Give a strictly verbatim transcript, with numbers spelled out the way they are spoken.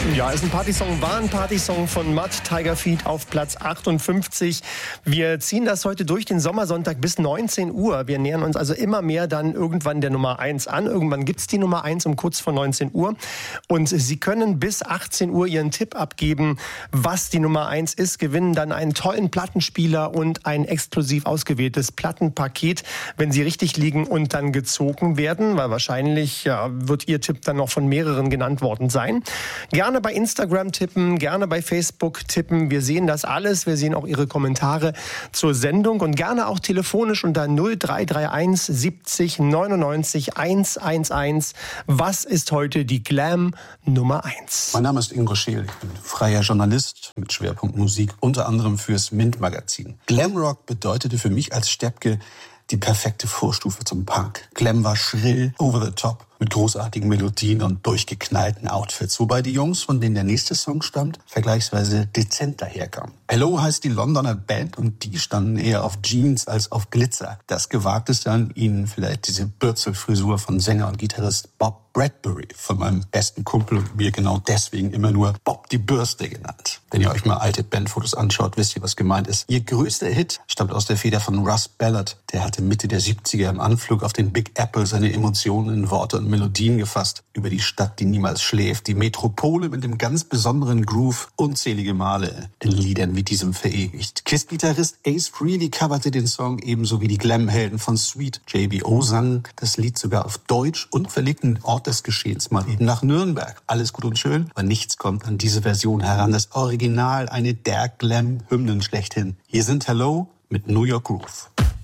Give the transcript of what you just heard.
Ja, ist ein Partysong, war ein Partysong von Mud, Tiger Feet auf Platz achtundfünfzig. Wir ziehen das heute durch den Sommersonntag bis neunzehn Uhr. Wir nähern uns also immer mehr dann irgendwann der Nummer eins an. Irgendwann gibt's die Nummer eins um kurz vor neunzehn Uhr. Und Sie können bis achtzehn Uhr Ihren Tipp abgeben, was die Nummer eins ist, gewinnen dann einen tollen Plattenspieler und ein exklusiv ausgewähltes Plattenpaket, wenn Sie richtig liegen und dann gezogen werden, weil wahrscheinlich ja, wird Ihr Tipp dann noch von mehreren genannt worden sein. Gerne bei Instagram tippen, gerne bei Facebook tippen. Wir sehen das alles. Wir sehen auch Ihre Kommentare zur Sendung und gerne auch telefonisch unter null drei drei eins siebzig neunundneunzig hundertelf. Was ist heute die Glam Nummer eins? Mein Name ist Ingo Scheel. Ich bin freier Journalist mit Schwerpunkt Musik, unter anderem fürs Mint-Magazin. Glamrock bedeutete für mich als Steppke die perfekte Vorstufe zum Punk. Glam war schrill, over the top, mit großartigen Melodien und durchgeknallten Outfits. Wobei die Jungs, von denen der nächste Song stammt, vergleichsweise dezent daherkamen. Hello heißt die Londoner Band und die standen eher auf Jeans als auf Glitzer. Das Gewagteste an ihnen vielleicht diese Bürzelfrisur von Sänger und Gitarrist Bob Bradbury, von meinem besten Kumpel und mir genau deswegen immer nur Bob die Bürste genannt. Wenn ihr euch mal alte Bandfotos anschaut, wisst ihr, was gemeint ist. Ihr größter Hit stammt aus der Feder von Russ Ballard. Der hatte Mitte der siebziger im Anflug auf den Big Apple seine Emotionen in Worte und Melodien gefasst. Über die Stadt, die niemals schläft, die Metropole mit dem ganz besonderen Groove, unzählige Male in Liedern wie diesem verewigt. Kiss-Gitarrist Ace Frehley coverte den Song ebenso wie die Glam-Helden von Sweet. J B O sang das Lied sogar auf Deutsch und verlegte den Ort des Geschehens mal eben nach Nürnberg. Alles gut und schön, aber nichts kommt an diese Version heran. Das Original, eine der Glam-Hymnen schlechthin. Hier sind Hello mit New York Groove.